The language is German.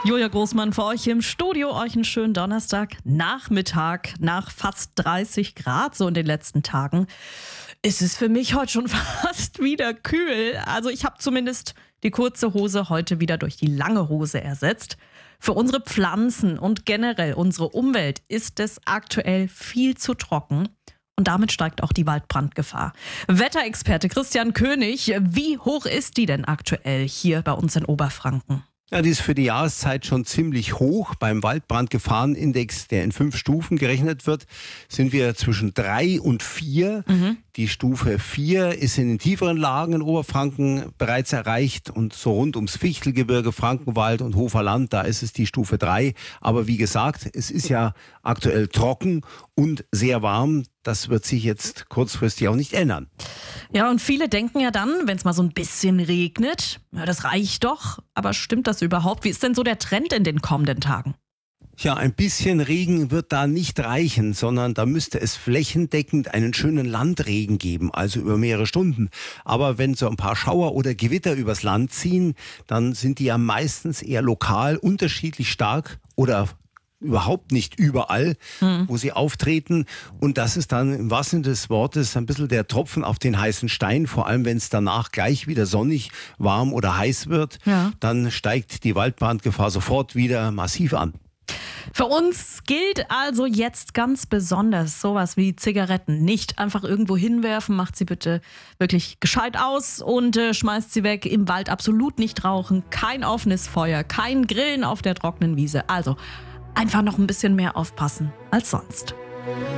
Julia Großmann für euch hier im Studio. Euch einen schönen Donnerstagnachmittag nach fast 30 Grad so in den letzten Tagen. Ist es für mich heute schon fast wieder kühl. Also ich habe zumindest die kurze Hose heute wieder durch die lange Hose ersetzt. Für unsere Pflanzen und generell unsere Umwelt ist es aktuell viel zu trocken. Und damit steigt auch die Waldbrandgefahr. Wetterexperte Christian König, wie hoch ist die denn aktuell hier bei uns in Oberfranken? Ja, die ist für die Jahreszeit schon ziemlich hoch. Beim Waldbrandgefahrenindex, der in 5 Stufen gerechnet wird, sind wir zwischen 3 und 4. Die Stufe 4 ist in den tieferen Lagen in Oberfranken bereits erreicht und so rund ums Fichtelgebirge, Frankenwald und Hofer Land, da ist es die Stufe 3. Aber wie gesagt, es ist ja aktuell trocken und sehr warm. Das wird sich jetzt kurzfristig auch nicht ändern. Ja, und viele denken ja dann, wenn es mal so ein bisschen regnet, ja, das reicht doch. Aber stimmt das überhaupt? Wie ist denn so der Trend in den kommenden Tagen? Ja, ein bisschen Regen wird da nicht reichen, sondern da müsste es flächendeckend einen schönen Landregen geben, also über mehrere Stunden. Aber wenn so ein paar Schauer oder Gewitter übers Land ziehen, dann sind die ja meistens eher lokal unterschiedlich stark oder überhaupt nicht überall, wo sie auftreten. Und das ist dann im wahrsten Sinne des Wortes ein bisschen der Tropfen auf den heißen Stein, vor allem wenn es danach gleich wieder sonnig, warm oder heiß wird. Ja. Dann steigt die Waldbrandgefahr sofort wieder massiv an. Für uns gilt also jetzt ganz besonders sowas wie Zigaretten nicht einfach irgendwo hinwerfen. Macht sie bitte wirklich gescheit aus und schmeißt sie weg. Im Wald absolut nicht rauchen, kein offenes Feuer, kein Grillen auf der trockenen Wiese. Also einfach noch ein bisschen mehr aufpassen als sonst.